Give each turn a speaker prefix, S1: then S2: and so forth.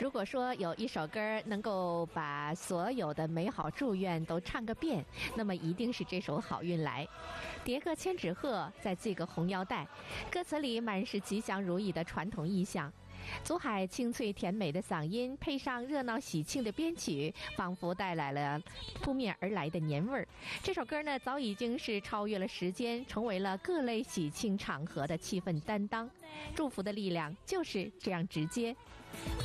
S1: 如果说有一首歌能够把所有的美好祝愿都唱个遍，那么一定是这首《好运来》。叠个千纸鹤，再系个红腰带，歌词里满是吉祥如意的传统意象。祖海清脆甜美的嗓音，配上热闹喜庆的编曲，仿佛带来了扑面而来的年味儿。这首歌呢，早已经是超越了时间，成为了各类喜庆场合的气氛担当。祝福的力量就是这样直接。